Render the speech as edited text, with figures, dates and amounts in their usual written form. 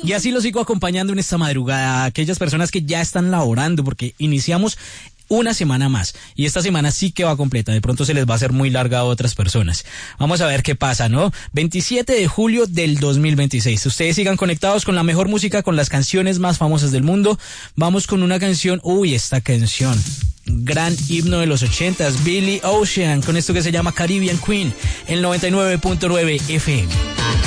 Y así los sigo acompañando en esta madrugada, aquellas personas que ya están laborando, porque iniciamos una semana más, y esta semana sí que va completa, de pronto se les va a hacer muy larga a otras personas. Vamos a ver qué pasa, ¿no? 27 de julio del 2026. Ustedes sigan conectados con la mejor música, con las canciones más famosas del mundo. Vamos con una canción, esta canción, gran himno de los 80s, Billy Ocean, con esto que se llama Caribbean Queen, el 99.9 FM.